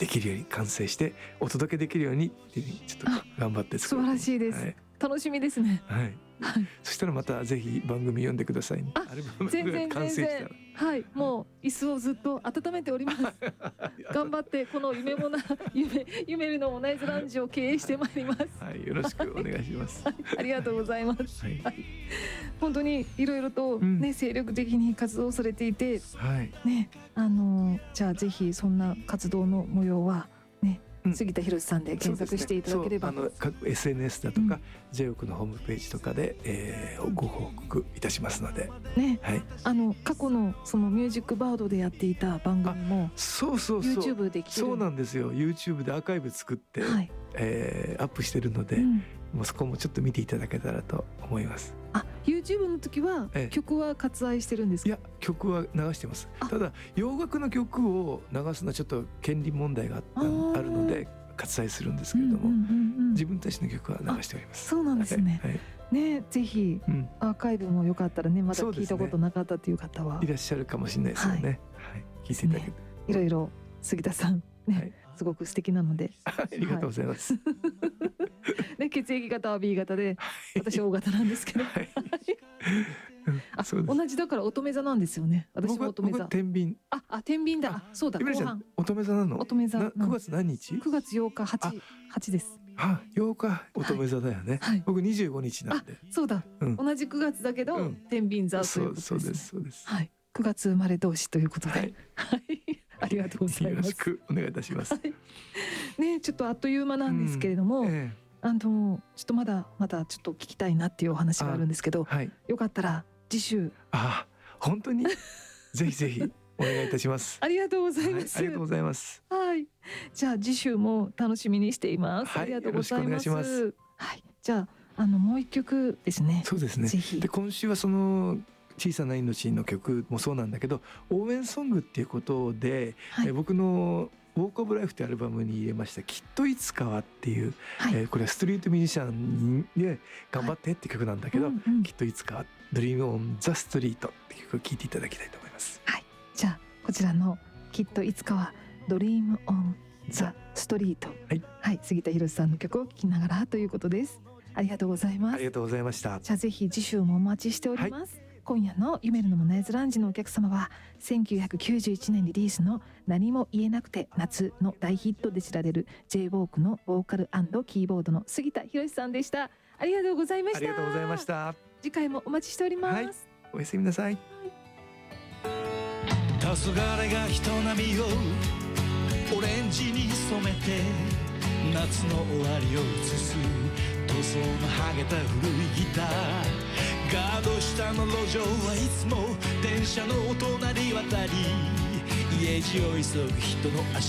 きるように完成してお届けできるようにっていうふうにちょっと頑張って作る。 素晴らしいです、楽しみですね。 そしたらまたぜひ番組読んでくださいね。アルバムが完成したらもう椅子をずっと温めております。頑張ってこの夢るのモナイズラウンジを経営してまいります。 よろしくお願いします。 ありがとうございます。本当にいろいろとね、精力的に活動されていて、ね、じゃあぜひそんな活動の模様はね、杉田博さんで検索していただければ、 各 SNS だとか J-OAK のホームページとかで、ご報告いたしますので、 過去のそのミュージックバードでやっていた番組も YouTube で聞ける。 そうなんですよ。 YouTube でアーカイブ作って、アップしてるので、もうそこもちょっと見ていただけたらと思います。 YouTube の時は曲は割愛してるんですか？ いや、曲は流してます。ただ洋楽の曲を流すのはちょっと権利問題があるので割愛するんですけれども、自分たちの曲は流しております。 そうなんですね。ね、ぜひアーカイブもよかったらね、まだ聞いたことなかったという方はいらっしゃるかもしれないですよね。聞いていただけて、いろいろ杉田さんね、すごく素敵なのでありがとうございます。 血液型は B 型で、私 O 型なんですけど、同じだから乙女座なんですよね。私も乙女座。 天秤。 天秤だ。そうだ。後半。 乙女座なの？ 乙女座。 9月何日 ？9月8日8です。 8日乙女座だよね。僕25日なんで。 そうだ。同じ9月だけど天秤座ということです。 そうですそうです。 9月生まれ同士ということで。ありがとうございます。 よろしくお願いいたします。 ね、ちょっとあっという間なんですけれども、ちょっとまだちょっと聞きたいなっていうお話があるんですけど、よかったら次週。 本当にぜひぜひお願いいたします。 ありがとうございます。 ありがとうございます。 じゃあ次週も楽しみにしています。ありがとうございます。じゃあもう一曲ですね。 そうですね。で今週はその小さな命の曲もそうなんだけど、応援ソングっていうことで、僕のウォークオブライフってアルバムに入れましたきっといつかはっていう、これはストリートミュージシャンで頑張ってって曲なんだけど、きっといつかはドリームオンザストリートって曲を聴いていただきたいと思います。 じゃあこちらのきっといつかはドリームオンザストリート、杉田博さんの曲を聴きながらということです。ありがとうございます。 ありがとうございました。 じゃあぜひ次週もお待ちしております。今夜の夢るのモナイズラウンジのお客様は1991年リリースの何も言えなくて夏の大ヒットで知られる J-WALK のボーカル&キーボードの杉田博さんでした。ありがとうございました。 ありがとうございました。 次回もお待ちしております。 おやすみなさい。 黄昏が人波をオレンジに染めて夏の終わりを映す塗装の剥げた古いギター、ガード下の路上はいつも電車の隣渡り、家路を急ぐ人の足